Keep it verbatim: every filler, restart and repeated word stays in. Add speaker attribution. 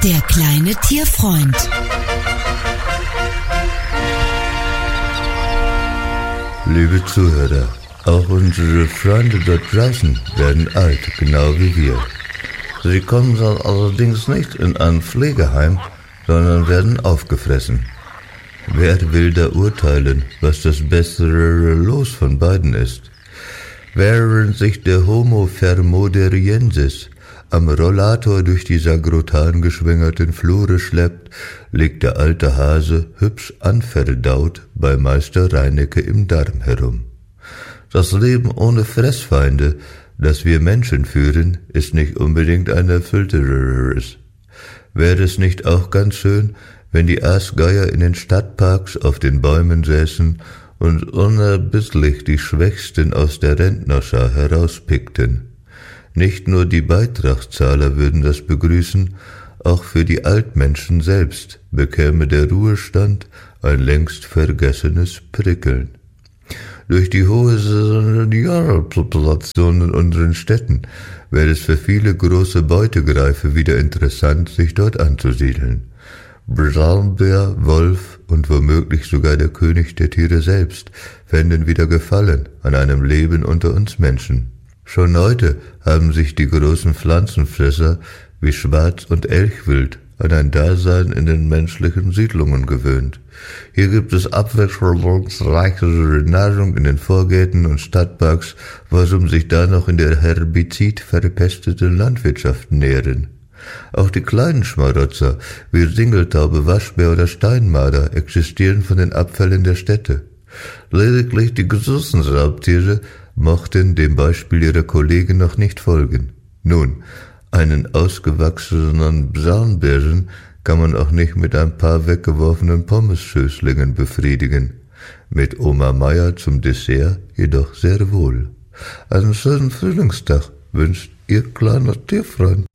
Speaker 1: Der kleine Tierfreund.
Speaker 2: Liebe Zuhörer, auch unsere Freunde dort draußen werden alt, genau wie wir. Sie kommen dann allerdings nicht in ein Pflegeheim, sondern werden aufgefressen. Wer will da urteilen, was das bessere Los von beiden ist? Während sich der Homo thermoderiensis am Rollator durch die sagrotan geschwängerten Flure schleppt, liegt der alte Hase hübsch anverdaut bei Meister Reinecke im Darm herum. Das Leben ohne Fressfeinde, das wir Menschen führen, ist nicht unbedingt ein erfüllteres. Wäre es nicht auch ganz schön, wenn die Aasgeier in den Stadtparks auf den Bäumen säßen und unerbittlich die Schwächsten aus der Rentnerschar herauspickten? Nicht nur die Beitragszahler würden das begrüßen, auch für die Altmenschen selbst bekäme der Ruhestand ein längst vergessenes Prickeln. Durch die hohe Seniorpopulation in unseren Städten wäre es für viele große Beutegreifer wieder interessant, sich dort anzusiedeln. Braunbär, Wolf und womöglich sogar der König der Tiere selbst fänden wieder Gefallen an einem Leben unter uns Menschen. Schon heute haben sich die großen Pflanzenfresser wie Schwarz- und Elchwild an ein Dasein in den menschlichen Siedlungen gewöhnt. Hier gibt es abwechslungsreichere Nahrung in den Vorgärten und Stadtparks, warum sich da noch in der Herbizid verpestete Landwirtschaft nähren. Auch die kleinen Schmarotzer wie Ringeltaube, Waschbär oder Steinmarder existieren von den Abfällen der Städte. Lediglich die großen Raubtiere mochten dem Beispiel ihrer Kollegen noch nicht folgen. Nun, einen ausgewachsenen Braunbären kann man auch nicht mit ein paar weggeworfenen Pommesschößlingen befriedigen. Mit Oma Meier zum Dessert jedoch sehr wohl. Einen schönen Frühlingstag wünscht Ihr kleiner Tierfreund.